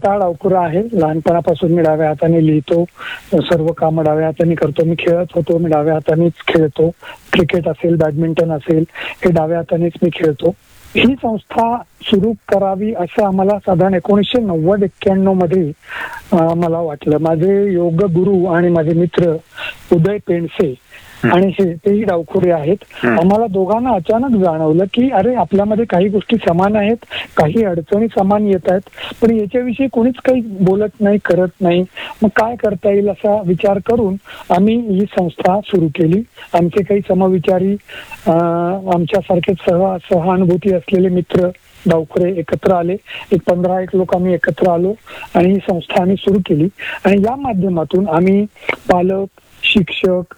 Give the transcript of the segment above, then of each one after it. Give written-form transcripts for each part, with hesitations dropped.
स्वतः डावखुरा आहे. लहानपणापासून मी डाव्या हाताने लिहितो, सर्व कामं डाव्या हाताने करतो. मी खेळत होतो, मी डाव्या हातानेच खेळतो. क्रिकेट असेल, बॅडमिंटन असेल, हे डाव्या हातानेच मी खेळतो. ही संस्था सुरू करावी असं आम्हाला साधारण 1990-91 मध्ये मला वाटलं. माझे योग गुरु आणि माझे मित्र उदय पेंडसे आणि तेही डावखुरे आहेत. आम्हाला दोघांना अचानक जाणवलं की अरे, आपल्यामध्ये काही गोष्टी समान आहेत, काही अडचणी समान येत आहेत, पण याच्याविषयी कोणीच काही बोलत नाही, करत नाही. मग काय करता येईल असा विचार करून आम्ही ही संस्था सुरू केली. आमचे काही समविचारी, आमच्यासारखे सहानुभूती असलेले मित्र डावखुरे एकत्र आले. 15 लोक आम्ही एकत्र आलो आणि ही संस्था आम्ही सुरू केली. आणि या माध्यमातून आम्ही पालक, शिक्षक,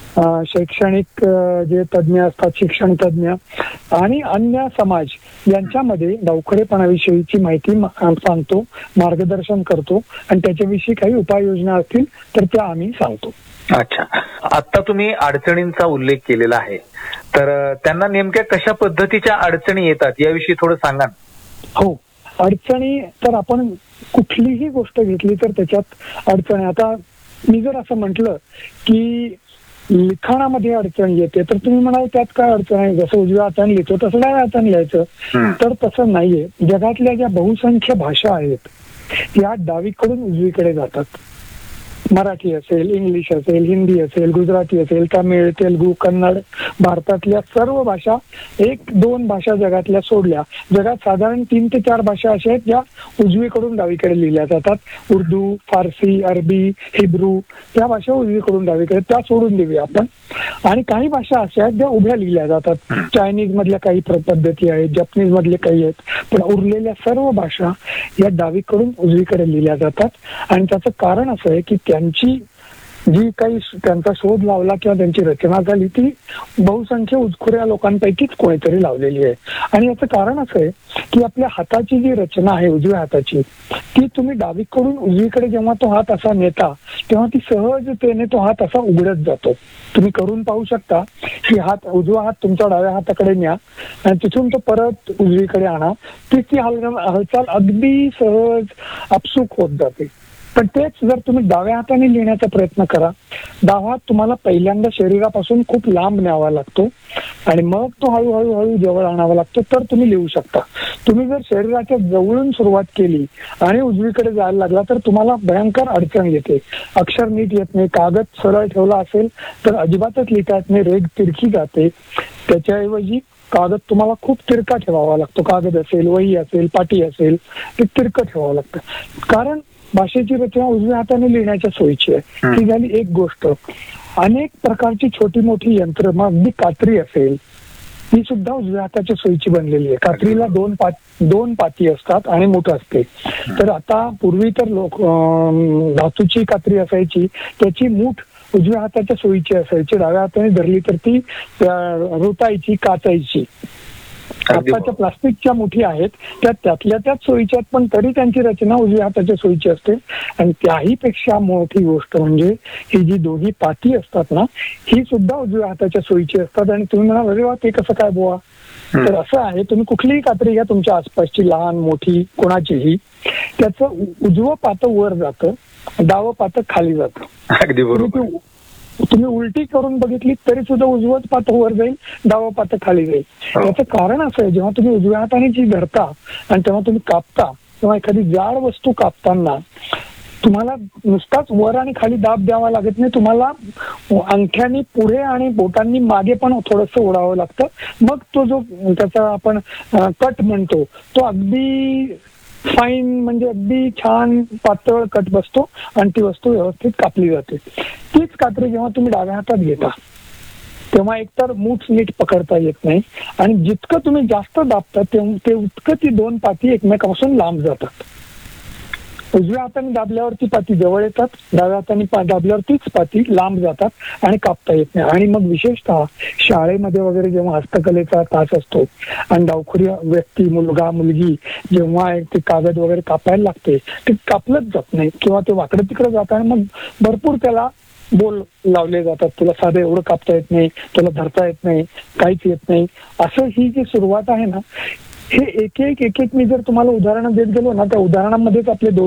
शैक्षणिक जे तज्ज्ञ असतात, शिक्षण तज्ज्ञ आणि अन्य समाज यांच्यामध्ये डावखुरेपणाविषयीची माहिती सांगतो, मार्गदर्शन करतो आणि त्याच्याविषयी काही उपाययोजना असतील तर त्या आम्ही सांगतो. अच्छा, आता तुम्ही अडचणींचा उल्लेख केलेला आहे, तर त्यांना नेमक्या कशा पद्धतीच्या अडचणी येतात याविषयी थोडं सांगा. हो, अडचणी तर आपण कुठलीही गोष्ट घेतली तर त्याच्यात अडचणी. आता मी जर असं म्हटलं की लिखाणामध्ये अडचण येते तर तुम्ही म्हणाल त्यात काय अडचण आहे, जसं उजव्या हाताने लिहितो तसं डाव्या हाताने लिहायचं. तर तसं नाहीये. जगातल्या ज्या बहुसंख्य भाषा आहेत या डावीकडून उजवीकडे जातात. मराठी असेल, इंग्लिश असेल, हिंदी असेल, गुजराती असेल, तमिळ, तेलुगू, कन्नड, भारतातल्या सर्व भाषा, 1-2 भाषा जगातल्या सोडल्या, जगात साधारण 3 ते 4 भाषा अशा आहेत ज्या उजवीकडून डावीकडे लिहिल्या जातात. उर्दू, फारसी, अरबी, हिब्रू या भाषा उजवीकडून डावीकडे, त्या सोडून देऊया आपण. आणि काही भाषा अशा आहेत ज्या उभ्या लिहिल्या जातात. चायनीज मधल्या काही पद्धती आहेत, जपनीज मधले काही आहेत, पण उरलेल्या सर्व भाषा या डावीकडून उजवीकडे लिहिल्या जातात. आणि त्याचं कारण असं आहे की त्यांची जी काही त्यांचा शोध लावला किंवा त्यांची रचना झाली ती बहुसंख्य उजखुऱ्या लोकांपैकीच कोणीतरी लावलेली आहे. आणि याचं कारण असं आहे की आपल्या हाताची जी रचना आहे उजव्या हाताची, ती तुम्ही डावीकडून उजवीकडे जेव्हा तो हात असा नेता तेव्हा ती सहजतेने तो हात असा उघडत जातो. तुम्ही करून पाहू शकता की उजवा हात तुमच्या डाव्या हाताकडे न्या आणि तिथून तो परत उजवीकडे आणा, ती हालचाल अगदी सहज आपसूक होत जाते. पण तेच जर तुम्ही डाव्या हाताने लिहिण्याचा प्रयत्न करा, डावा हात तुम्हाला पहिल्यांदा शरीरापासून खूप लांब न्यावा लागतो आणि मग तो हळूहळू जवळ आणावा लागतो, तर तुम्ही लिहू शकता. तुम्ही जर शरीराच्या जवळून सुरुवात केली आणि उजवीकडे जायला लागला तर तुम्हाला भयंकर अडचण येते. अक्षर नीट येत नाही. कागद सरळ ठेवला असेल तर अजिबातच लिहिता येत नाही, रेघ तिरकी जाते. त्याच्याऐवजी कागद तुम्हाला खूप तिरका ठेवावा लागतो. कागद असेल, वही असेल, पाटी असेल, ते तिरकं ठेवावं लागतं. कारण भाषेची रचना उजव्या हाताने लिहिण्याच्या सोयीची आहे. ही झाली एक गोष्ट. अनेक प्रकारची छोटी मोठी यंत्र, मग अगदी कात्री असेल, ही सुद्धा उजव्या हाताच्या सोयीची बनलेली आहे. कात्रीला 2 पाती असतात आणि मूठ असते. तर आता पूर्वी तर धातूची कात्री असायची, त्याची मूठ उजव्या हाताच्या सोयीची असायची. डाव्या हाताने धरली तर ती रुतायची, काचायची. आताच्या प्लास्टिकच्या मुठी आहेत त्यातल्या त्याच सोयीच्या, पण तरी त्यांची रचना उजव्या हाताच्या सोयीची असते. आणि त्याही पेक्षा मोठी गोष्ट म्हणजे ही जी दोन्ही पाती असतात ना, ही सुद्धा उजव्या हाताच्या सोयीची असतात. आणि तुम्ही म्हणा अरे वा, ते कसं काय बुवा? तर असं आहे, तुम्ही कुठलीही कात्री घ्या तुमच्या आसपासची, लहान मोठी कोणाचीही, त्याचं उजवं पातं वर जातं, डावं पातं खाली जातं. अगदी बरोबर. तुम्ही उलटी करून बघितली तरी सुद्धा उजवंच पातं वर जाईल, डावं पातं खाली जाईल. याचं कारण असं आहे, जेव्हा तुम्ही उजव्या हाताने जी धरता आणि तेव्हा तुम्ही कापता, तेव्हा एखादी जाड वस्तू कापताना तुम्हाला नुसताच वर आणि खाली दाब द्यावा लागत नाही. तुम्हाला अंगठ्यानी पुढे आणि बोटांनी मागे पण थोडंसं ओढावं लागतं. मग तो जो त्याचा आपण कट म्हणतो तो अगदी फाईन, म्हणजे अगदी छान पातळ कट बसतो आणि ती वस्तू व्यवस्थित कापली जाते. तीच कात्री जेव्हा तुम्ही डाव्या हातात घेता तेव्हा एकतर मूठ नीट पकडता येत नाही आणि जितकं तुम्ही जास्त दाबता तितकं ती 2 पाती एकमेकापासून लांब जातात. उजव्या हाताने दाबल्यावर ती पाती जवळ येतात, डाव्या हाताने दाबल्यावर तीच पाती लांब जातात आणि कापता येत नाही. आणि मग विशेषतः शाळेमध्ये वगैरे जेव्हा हस्तकलेचा तास असतो आणि डावखुरी व्यक्ती, मुलगा मुलगी जेव्हा ते कागद वगैरे कापायला लागते, ते कापलंच जात नाही किंवा ते वाकडं तिकडं जात आणि मग भरपूर त्याला बोल लावले जातात. तुला साधं एवढं कापता येत नाही, तुला धरता येत नाही, काहीच येत नाही, असं ही जी सुरुवात आहे ना, हे एक एक मी जर तुम्हाला उदाहरणं देत गेलो ना, त्या उदाहरणामध्येच आपले